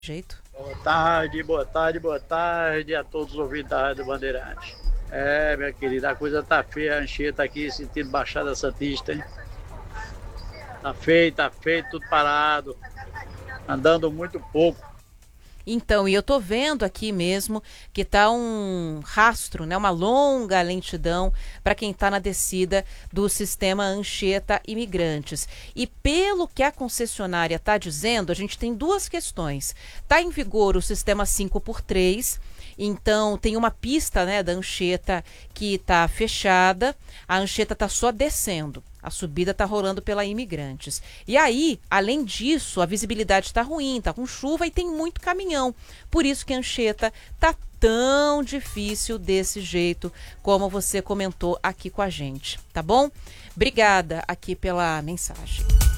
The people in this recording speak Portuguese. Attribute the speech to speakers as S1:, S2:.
S1: Jeito.
S2: Boa tarde, boa tarde a todos os ouvintes da Rádio Bandeirantes. Minha querida, a coisa tá feia, a Anchieta aqui, sentido Baixada Santista, hein? Tá feio, tudo parado, andando muito pouco.
S1: Então, e eu tô vendo aqui mesmo que tá um rastro, né, uma longa lentidão para quem está na descida do sistema Anchieta Imigrantes. E pelo que a concessionária está dizendo, a gente tem duas questões. Está em vigor o sistema 5x3, então tem uma pista, né, da Anchieta que está fechada, a Anchieta está só descendo. A subida está rolando pela Imigrantes. E aí, além disso, a visibilidade está ruim, está com chuva e tem muito caminhão. Por isso que a Anchieta está tão difícil desse jeito, como você comentou aqui com a gente, tá bom? Obrigada aqui pela mensagem.